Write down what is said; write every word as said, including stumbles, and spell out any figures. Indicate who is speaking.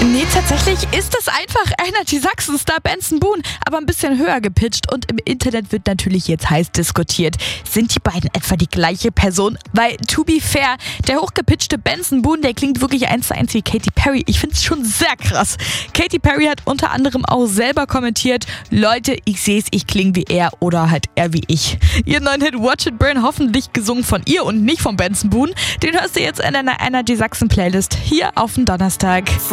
Speaker 1: Nee, tatsächlich ist es einfach Energy Sachsen-Star Benson Boone, aber ein bisschen höher gepitcht und im Internet wird natürlich jetzt heiß diskutiert. Sind die beiden etwa die gleiche Person? Weil, to be fair, der hochgepitchte Benson Boone, der klingt wirklich eins zu eins wie Katy Perry. Ich find's schon sehr krass. Katy Perry hat unter anderem auch selber kommentiert: Leute, ich seh's, ich klinge wie er oder halt er wie ich. Ihren neuen Hit Watch It Burn, hoffentlich gesungen von ihr und nicht von Benson Boone, den hörst du jetzt in deiner Energy Sachsen Playlist hier auf den Donnerstag.